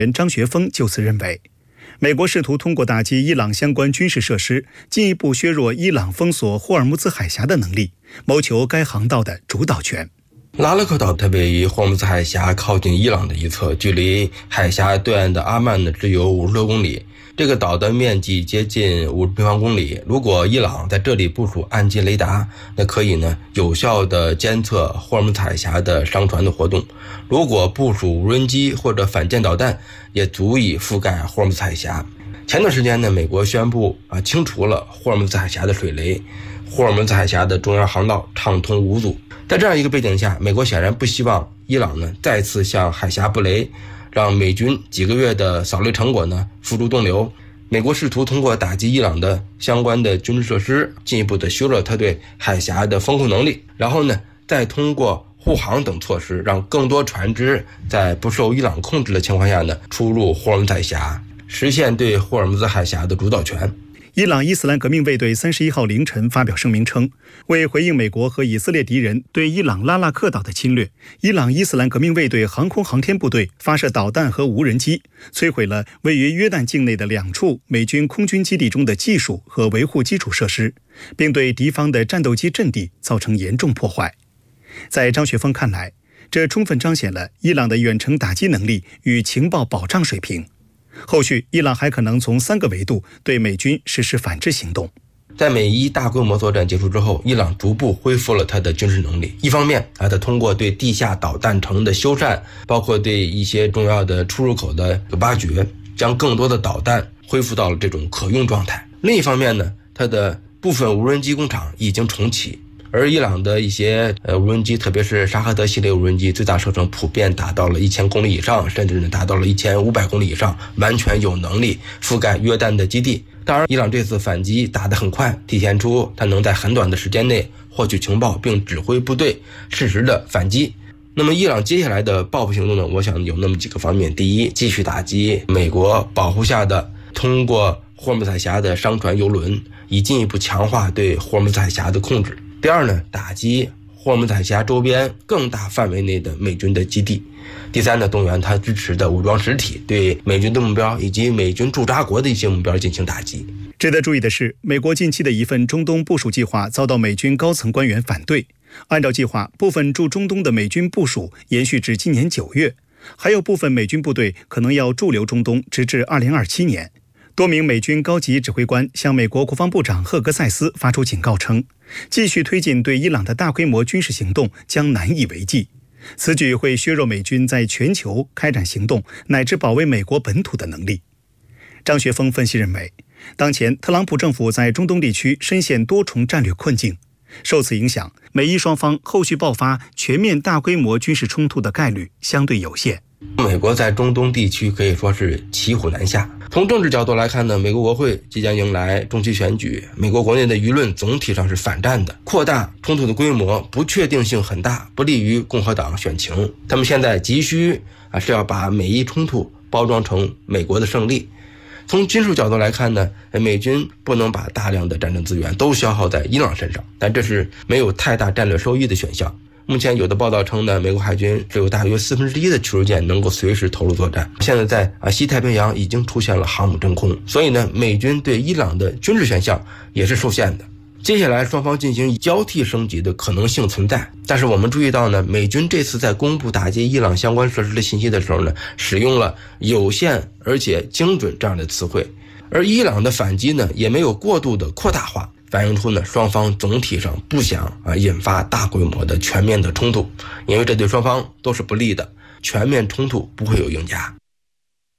人张学峰就此认为，美国试图通过打击伊朗相关军事设施，进一步削弱伊朗封锁霍尔木兹海峡的能力，谋求该航道的主导权。 拉勒克岛它位于霍尔木兹海峡靠近伊朗的一侧，距离海峡对岸的阿曼呢只有50多公里。这个岛的面积接近50平方公里，如果伊朗在这里部署岸基雷达，那可以呢有效的监测霍尔木兹海峡的商船的活动。如果部署无人机或者反舰导弹，也足以覆盖霍尔木兹海峡。前段时间呢，美国宣布清除了霍尔木兹海峡的水雷，霍尔木兹海峡的中央航道畅通无阻。在这样一个背景下，美国显然不希望伊朗呢再次向海峡布雷，让美军几个月的扫雷成果呢付诸东流。美国试图通过打击伊朗的相关的军事设施，进一步的削弱它对海峡的风控能力，然后呢再通过护航等措施，让更多船只在不受伊朗控制的情况下呢出入霍尔木兹海峡，实现对霍尔木兹海峡的主导权。 伊朗伊斯兰革命卫队31号凌晨发表声明称，为回应美国和以色列敌人对伊朗拉纳克岛的侵略，伊朗伊斯兰革命卫队航空航天部队发射导弹和无人机，摧毁了位于约旦境内的2处美军空军基地中的技术和维护基础设施，并对敌方的战斗机阵地造成严重破坏。在张学峰看来，这充分彰显了伊朗的远程打击能力与情报保障水平。后续伊朗还可能从3个维度对美军实施反制行动。 在美伊大规模作战结束之后，伊朗逐步恢复了它的军事能力。一方面它通过对地下导弹城的修缮，包括对一些重要的出入口的挖掘，将更多的导弹恢复到了这种可用状态。另一方面呢，它的部分无人机工厂已经重启，而伊朗的一些无人机，特别是沙赫德系列无人机，最大射程普遍达到了1000公里以上，甚至达到了1500公里以上，完全有能力覆盖约旦的基地。当然，伊朗这次反击打得很快，体现出它能在很短的时间内获取情报并指挥部队适时的反击。那么伊朗接下来的报复行动呢，我想有那么几个方面。第一，继续打击美国保护下的通过霍尔木兹海峡的商船邮轮，以进一步强化对霍尔木兹海峡的控制。第二呢，打击霍尔木兹海峡周边更大范围内的美军的基地。第三呢，动员他支持的武装实体对美军的目标以及美军驻扎国的一些目标进行打击。 值得注意的是，美国近期的一份中东部署计划遭到美军高层官员反对。按照计划，部分驻中东的美军部署延续至今年9月，还有部分美军部队可能要驻留中东直至2027年。多名美军高级指挥官向美国国防部长赫格塞斯发出警告称，继续推进对伊朗的大规模军事行动将难以为继。此举会削弱美军在全球开展行动乃至保卫美国本土的能力。张学峰分析认为，当前特朗普政府在中东地区深陷多重战略困境，受此影响，美伊双方后续爆发全面大规模军事冲突的概率相对有限。 美国在中东地区可以说是骑虎难下。从政治角度来看呢，美国国会即将迎来中期选举，美国国内的舆论总体上是反战的，扩大冲突的规模不确定性很大，不利于共和党选情。他们现在急需是要把美伊冲突包装成美国的胜利。从军事角度来看呢，美军不能把大量的战争资源都消耗在伊朗身上，但这是没有太大战略收益的选项。目前有的报道称呢，美国海军只有大约1/4的驱逐舰能够随时投入作战。现在在西太平洋已经出现了航母真空，所以呢，美军对伊朗的军事选项也是受限的。接下来双方进行交替升级的可能性存在，但是我们注意到呢，美军这次在公布打击伊朗相关设施的信息的时候呢，使用了有限而且精准这样的词汇，而伊朗的反击呢，也没有过度的扩大化，反映出呢双方总体上不想引发大规模的全面的冲突，因为这对双方都是不利的，全面冲突不会有赢家。